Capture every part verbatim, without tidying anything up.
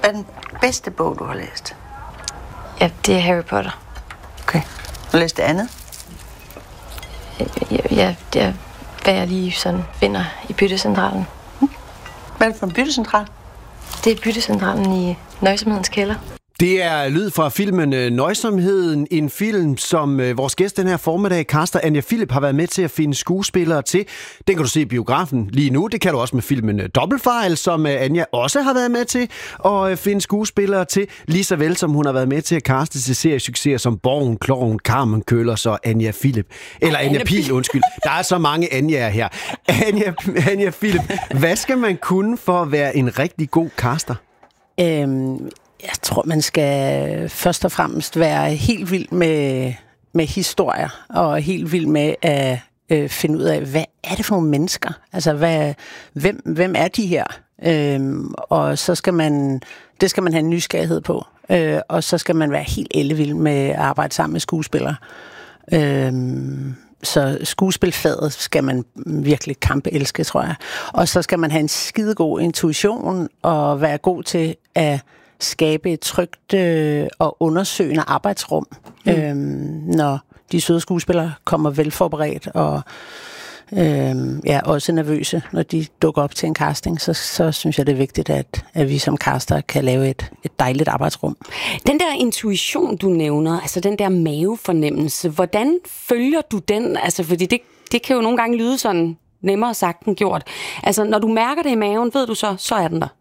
Hvad er den bedste bog, du har læst? Ja, det er Harry Potter. Okay. Har du læst det andet? Ja, ja, det er, hvad jeg lige sådan finder i byttecentralen. Hmm. Hvad er det for en byttecentral? Det er byttecentralen i Nøjsomhedens kælder. Det er lyd fra filmen Nøjsomheden, en film, som vores gæst den her formiddag, caster Anja Philip, har været med til at finde skuespillere til. Den kan du se i biografen lige nu. Det kan du også med filmen Dobbeltfejl, som Anja også har været med til at finde skuespillere til, lige så vel som hun har været med til at caste til seriesucceser som Borgen, Kloven, Carmen Køllers og Anja Philip. Eller Anja Pihl, undskyld. Der er så mange Anja'er her. Anja, Anja Philip, hvad skal man kunne for at være en rigtig god caster? Øhm Jeg tror, man skal først og fremmest være helt vild med, med historier, og helt vild med at øh, finde ud af, hvad er det for nogle mennesker? Altså, hvad, hvem, hvem er de her? Øhm, og så skal man, det skal man have en nysgerrighed på. Øh, og så skal man være helt ellevild med at arbejde sammen med skuespillere. Øhm, Så skuespilfaget skal man virkelig kampe elske, tror jeg. Og så skal man have en skidegod intuition og være god til at skabe et trygt øh, og undersøgende arbejdsrum, mm. øhm, når de søde skuespillere kommer velforberedt og øhm, ja, også nervøse, når de dukker op til en casting, så, så synes jeg, det er vigtigt, at, at vi som caster kan lave et, et dejligt arbejdsrum. Den der intuition, du nævner, altså den der mavefornemmelse, hvordan følger du den? Altså, fordi det, det kan jo nogle gange lyde sådan nemmere sagt end gjort. Altså, når du mærker det i maven, ved du så, så er den der?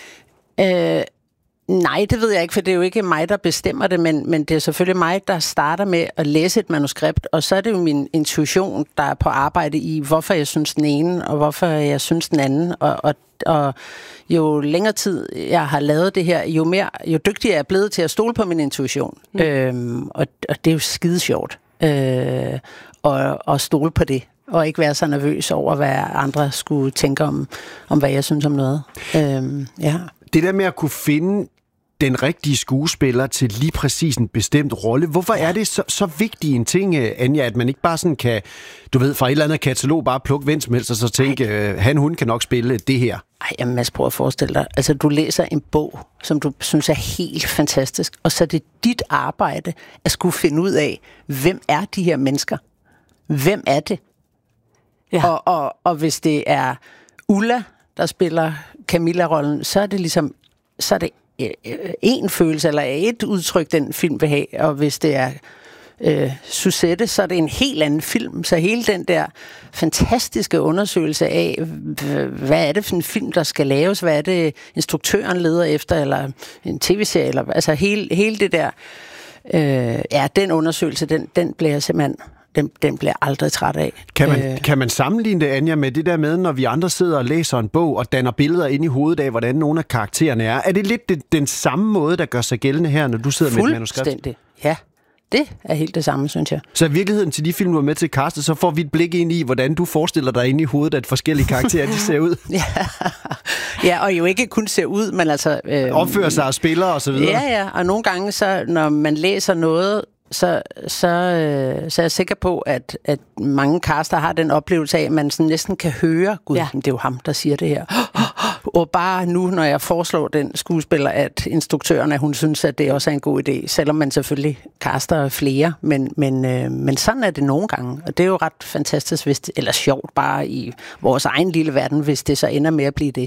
Øh, Nej, det ved jeg ikke, for det er jo ikke mig, der bestemmer det, men, men det er selvfølgelig mig, der starter med at læse et manuskript, og så er det jo min intuition, der er på arbejde i, hvorfor jeg synes den ene, og hvorfor jeg synes den anden, og, og, og jo længere tid jeg har lavet det her, jo mere, jo dygtigere jeg er blevet til at stole på min intuition, mm. øhm, og, og det er jo skide sjovt øh, at, at stole på det, og ikke være så nervøs over, hvad andre skulle tænke om, om hvad jeg synes om noget. Øhm, ja. Det der med at kunne finde den rigtige skuespiller til lige præcis en bestemt rolle. Hvorfor er det så, så vigtig en ting, Anja, at man ikke bare sådan kan, du ved, fra et eller andet katalog bare plukke hvem som helst, og så tænke, øh, han, hun kan nok spille det her? Ej, jamen, Mads, prøv at forestille dig. Altså, du læser en bog, som du synes er helt fantastisk, og så er det dit arbejde at skulle finde ud af, hvem er de her mennesker? Hvem er det? Ja. Og, og, og hvis det er Ulla, der spiller Camilla-rollen, så er det ligesom, så er det en følelse, eller et udtryk, den film vil have, og hvis det er øh, Suzette, så er det en helt anden film, så hele den der fantastiske undersøgelse af, hvad er det for en film, der skal laves, hvad er det, instruktøren leder efter, eller en tv-serie, eller, altså hele, hele det der, øh, ja, den undersøgelse, den, den bliver simpelthen Den, den bliver aldrig træt af. Kan man, øh. kan man sammenligne det, Anja, med det der med, når vi andre sidder og læser en bog og danner billeder ind i hovedet af, hvordan nogle af karaktererne er? Er det lidt det, den samme måde, der gør sig gældende her, når du sidder med et manuskript? Fuldstændig, ja. Det er helt det samme, synes jeg. Så i virkeligheden til de film, du er med til at kaste, så får vi et blik ind i, hvordan du forestiller dig inde i hovedet, at forskellige karakterer de ser ud. ja. ja, og jo ikke kun ser ud, men altså Øh, opfører sig og spiller og så videre. Ja, ja, og nogle gange, så, når man læser noget, så, så, øh, så er jeg sikker på, at, at mange caster har den oplevelse af, at man sådan næsten kan høre, gud, ja. Det er jo ham, der siger det her. Og bare nu, når jeg foreslår den skuespiller, at instruktøren, at hun synes, at det også er en god idé, selvom man selvfølgelig caster flere, men, men, øh, men sådan er det nogle gange, og det er jo ret fantastisk, hvis det, eller sjovt bare i vores egen lille verden, hvis det så ender med at blive det.